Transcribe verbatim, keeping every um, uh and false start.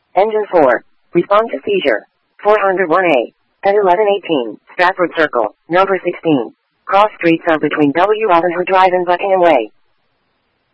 Engine four. Respond to seizure. four oh one A. At eleven eighteen, Stratford Circle, number sixteen. Cross streets are between W. Robin Hood Drive and Buckingham Way.